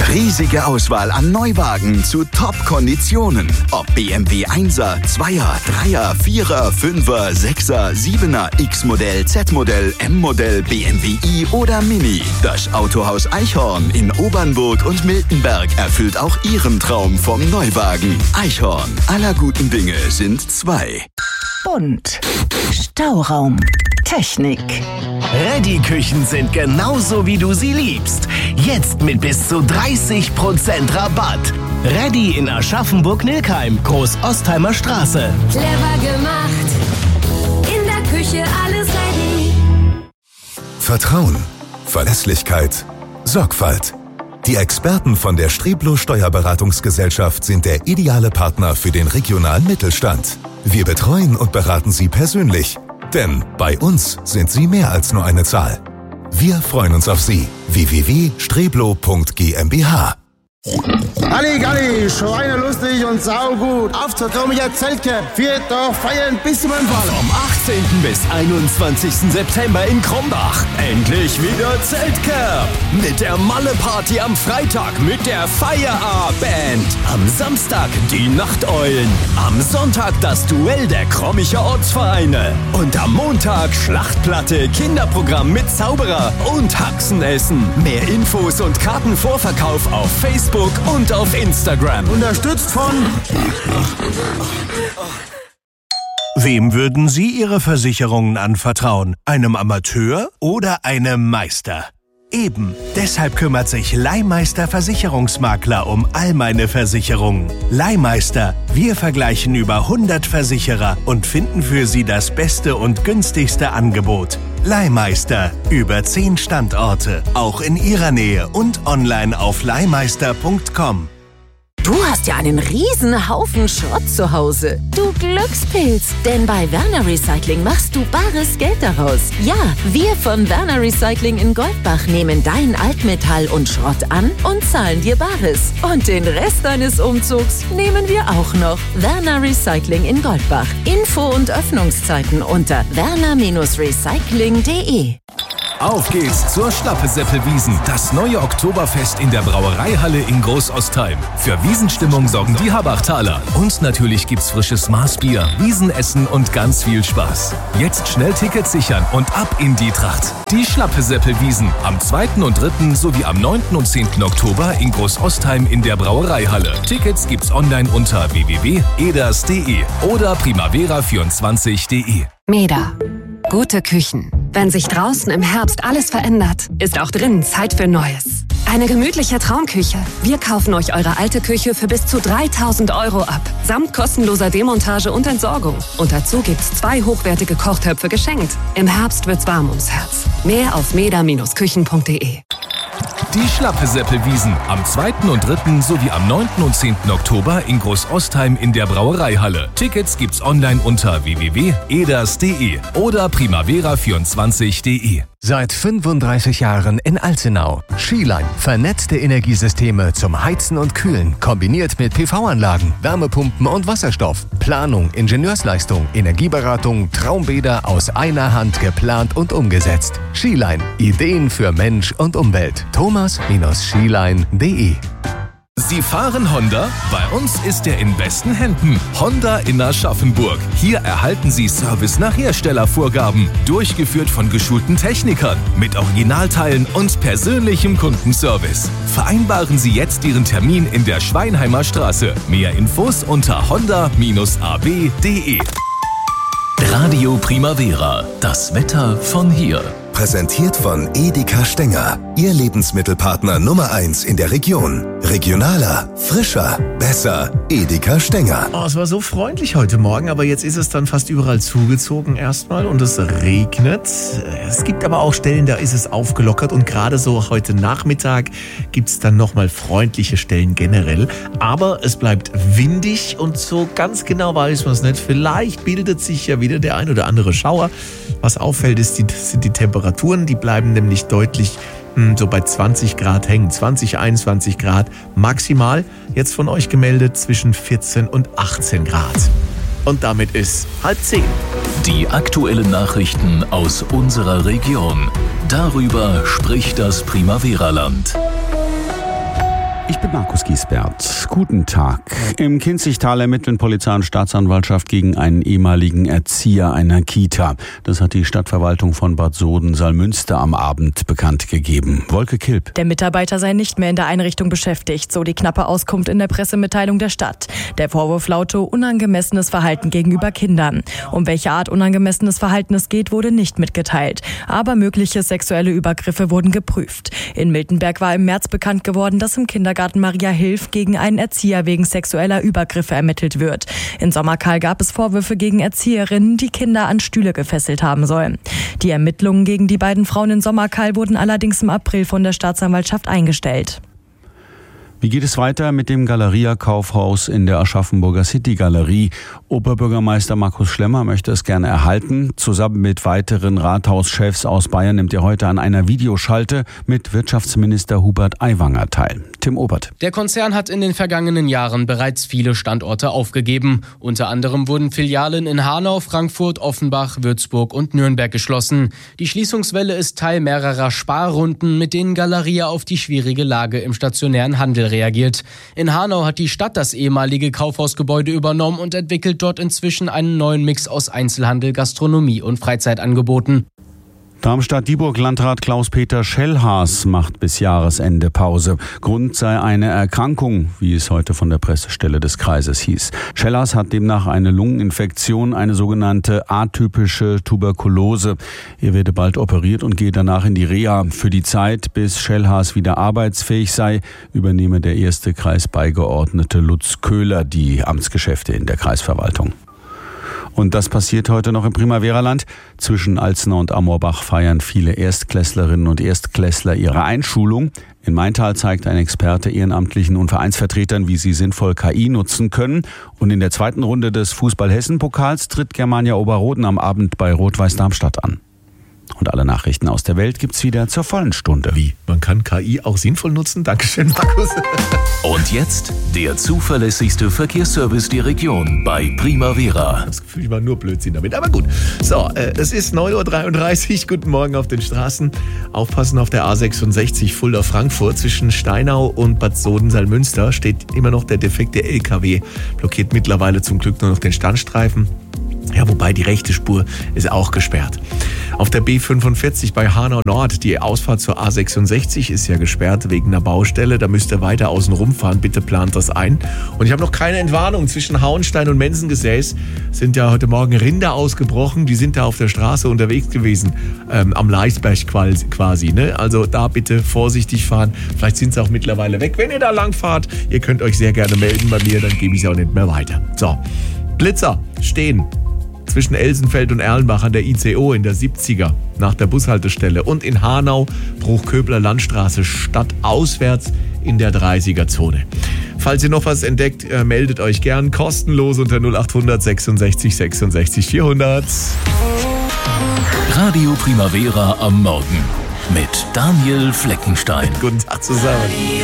Riesige Auswahl an Neuwagen zu Top-Konditionen. Ob BMW 1er, 2er, 3er, 4er, 5er, 6er, 7er, X-Modell, Z-Modell, M-Modell, BMW i oder Mini. Das Autohaus Eichhorn in Obernburg und Miltenberg erfüllt auch Ihren Traum vom Neuwagen. Eichhorn, aller guten Dinge sind zwei. Bunt. Stauraum. Technik. Reddy-Küchen sind genauso, wie du sie liebst. Jetzt mit bis zu 30% Rabatt. Reddy in Aschaffenburg-Nilkheim, Groß-Ostheimer Straße. Clever gemacht. In der Küche alles ready. Vertrauen, Verlässlichkeit, Sorgfalt. Die Experten von der Streblo Steuerberatungsgesellschaft sind der ideale Partner für den regionalen Mittelstand. Wir betreuen und beraten Sie persönlich. Denn bei uns sind Sie mehr als nur eine Zahl. Wir freuen uns auf Sie. www.streblo.gmbh. Halligalli, schweinelustig und saugut. Auf zur Traumiger Zeltcamp. Viert doch feiern bis zum Anfall. Vom 18. bis 21. September in Krombach. Endlich wieder Zeltcamp. Mit der Malle-Party am Freitag mit der Fire-A-Band. Am Samstag die Nachteulen. Am Sonntag das Duell der Krommicher Ortsvereine. Und am Montag Schlachtplatte, Kinderprogramm mit Zauberer und Haxenessen. Mehr Infos und Kartenvorverkauf auf Facebook und auf Instagram. Unterstützt von... Wem würden Sie Ihre Versicherungen anvertrauen? Einem Amateur oder einem Meister? Eben, deshalb kümmert sich Leihmeister Versicherungsmakler um all meine Versicherungen. Leihmeister, wir vergleichen über 100 Versicherer und finden für Sie das beste und günstigste Angebot. Leihmeister, über 10 Standorte, auch in Ihrer Nähe und online auf leihmeister.com. Du hast ja einen riesen Haufen Schrott zu Hause. Du Glückspilz. Denn bei Werner Recycling machst du bares Geld daraus. Ja, wir von Werner Recycling in Goldbach nehmen dein Altmetall und Schrott an und zahlen dir Bares. Und den Rest deines Umzugs nehmen wir auch noch. Werner Recycling in Goldbach. Info und Öffnungszeiten unter werner-recycling.de. Auf geht's zur Schlappe-Seppel-Wiesn, das neue Oktoberfest in der Brauereihalle in Groß-Ostheim. Für Wiesenstimmung sorgen die Habachtaler. Und natürlich gibt's frisches Maßbier, Wiesenessen und ganz viel Spaß. Jetzt schnell Tickets sichern und ab in die Tracht. Die Schlappe-Seppel-Wiesn am 2. und 3. sowie am 9. und 10. Oktober in Groß-Ostheim in der Brauereihalle. Tickets gibt's online unter www.eders.de oder primavera24.de. Meda. Gute Küchen. Wenn sich draußen im Herbst alles verändert, ist auch drinnen Zeit für Neues. Eine gemütliche Traumküche. Wir kaufen euch eure alte Küche für bis zu 3.000 € ab. Samt kostenloser Demontage und Entsorgung. Und dazu gibt's 2 hochwertige Kochtöpfe geschenkt. Im Herbst wird's warm ums Herz. Mehr auf meda-küchen.de. Die Schlappe-Seppel-Wiesn am 2. und 3. sowie am 9. und 10. Oktober in Groß-Ostheim in der Brauereihalle. Tickets gibt's online unter www.eders.de oder primavera24.de. Seit 35 Jahren in Alzenau. Skiline. Vernetzte Energiesysteme zum Heizen und Kühlen. Kombiniert mit PV-Anlagen, Wärmepumpen und Wasserstoff. Planung, Ingenieursleistung, Energieberatung, Traumbäder aus einer Hand geplant und umgesetzt. Skiline. Ideen für Mensch und Umwelt. Thomas-skiline.de. Sie fahren Honda? Bei uns ist er in besten Händen. Honda in Aschaffenburg. Hier erhalten Sie Service nach Herstellervorgaben. Durchgeführt von geschulten Technikern. Mit Originalteilen und persönlichem Kundenservice. Vereinbaren Sie jetzt Ihren Termin in der Schweinheimer Straße. Mehr Infos unter honda-ab.de. Radio Primavera. Das Wetter von hier. Präsentiert von Edeka Stenger. Ihr Lebensmittelpartner Nummer 1 in der Region. Regionaler, frischer, besser. Edeka Stenger. Oh, es war so freundlich heute Morgen, aber jetzt ist es dann fast überall zugezogen erstmal und es regnet. Es gibt aber auch Stellen, da ist es aufgelockert und gerade so heute Nachmittag gibt es dann nochmal freundliche Stellen generell. Aber es bleibt windig und so ganz genau weiß man es nicht. Vielleicht bildet sich ja wieder der ein oder andere Schauer. Was auffällt, sind die Temperaturen, die bleiben nämlich deutlich so bei 20 Grad hängen. 20, 21 Grad maximal. Jetzt von euch gemeldet zwischen 14 und 18 Grad. Und damit ist 9:30. Die aktuellen Nachrichten aus unserer Region. Darüber spricht das Primavera-Land. Ich bin Markus Giesbert. Guten Tag. Im Kinzigtal ermitteln Polizei und Staatsanwaltschaft gegen einen ehemaligen Erzieher einer Kita. Das hat die Stadtverwaltung von Bad Soden-Salmünster am Abend bekannt gegeben. Wolke Kilp. Der Mitarbeiter sei nicht mehr in der Einrichtung beschäftigt, so die knappe Auskunft in der Pressemitteilung der Stadt. Der Vorwurf laute unangemessenes Verhalten gegenüber Kindern. Um welche Art unangemessenes Verhalten es geht, wurde nicht mitgeteilt. Aber mögliche sexuelle Übergriffe wurden geprüft. In Miltenberg war im März bekannt geworden, dass im Kindergarten Maria Hilf gegen einen Erzieher wegen sexueller Übergriffe ermittelt wird. In Sommerkarl gab es Vorwürfe gegen Erzieherinnen, die Kinder an Stühle gefesselt haben sollen. Die Ermittlungen gegen die beiden Frauen in Sommerkarl wurden allerdings im April von der Staatsanwaltschaft eingestellt. Wie geht es weiter mit dem Galeria-Kaufhaus in der Aschaffenburger City-Galerie? Oberbürgermeister Markus Schlemmer möchte es gerne erhalten. Zusammen mit weiteren Rathauschefs aus Bayern nimmt er heute an einer Videoschalte mit Wirtschaftsminister Hubert Aiwanger teil. Tim Obert. Der Konzern hat in den vergangenen Jahren bereits viele Standorte aufgegeben. Unter anderem wurden Filialen in Hanau, Frankfurt, Offenbach, Würzburg und Nürnberg geschlossen. Die Schließungswelle ist Teil mehrerer Sparrunden, mit denen Galeria auf die schwierige Lage im stationären Handel reagiert. In Hanau hat die Stadt das ehemalige Kaufhausgebäude übernommen und entwickelt dort inzwischen einen neuen Mix aus Einzelhandel, Gastronomie und Freizeitangeboten. Darmstadt-Dieburg-Landrat Klaus-Peter Schellhaas macht bis Jahresende Pause. Grund sei eine Erkrankung, wie es heute von der Pressestelle des Kreises hieß. Schellhaas hat demnach eine Lungeninfektion, eine sogenannte atypische Tuberkulose. Er werde bald operiert und gehe danach in die Reha. Für die Zeit, bis Schellhaas wieder arbeitsfähig sei, übernehme der erste Kreisbeigeordnete Lutz Köhler die Amtsgeschäfte in der Kreisverwaltung. Und das passiert heute noch im Primavera-Land. Zwischen Alzner und Amorbach feiern viele Erstklässlerinnen und Erstklässler ihre Einschulung. In Maintal zeigt ein Experte Ehrenamtlichen und Vereinsvertretern, wie sie sinnvoll KI nutzen können. Und in der zweiten Runde des Fußball-Hessen-Pokals tritt Germania Oberroden am Abend bei Rot-Weiß Darmstadt an. Und alle Nachrichten aus der Welt gibt's wieder zur vollen Stunde. Wie? Man kann KI auch sinnvoll nutzen? Dankeschön, Markus. Und jetzt der zuverlässigste Verkehrsservice der Region bei Primavera. Ich habe das Gefühl, ich mache nur Blödsinn damit. Aber gut. So, es ist 9.33 Uhr. Guten Morgen auf den Straßen. Aufpassen auf der A66 Fulda-Frankfurt. Zwischen Steinau und Bad Soden-Salmünster steht immer noch der defekte LKW. Blockiert mittlerweile zum Glück nur noch den Standstreifen. Ja, wobei die rechte Spur ist auch gesperrt. Auf der B45 bei Hanau Nord, die Ausfahrt zur A66 ist ja gesperrt wegen einer Baustelle. Da müsst ihr weiter außen rumfahren. Bitte plant das ein. Und ich habe noch keine Entwarnung. Zwischen Hauenstein und Menzengesäß sind ja heute Morgen Rinder ausgebrochen. Die sind da auf der Straße unterwegs gewesen, am Leisberg quasi. Ne? Also da bitte vorsichtig fahren. Vielleicht sind sie auch mittlerweile weg. Wenn ihr da lang fahrt, ihr könnt euch sehr gerne melden bei mir, dann gebe ich sie auch nicht mehr weiter. So, Blitzer stehen zwischen Elsenfeld und Erlenbach an der ICO in der 70er nach der Bushaltestelle und in Hanau Bruchköbler Landstraße stadtauswärts in der 30er-Zone. Falls ihr noch was entdeckt, meldet euch gern kostenlos unter 0800 66 66 400. Radio Primavera am Morgen mit Daniel Fleckenstein. Guten Tag zusammen.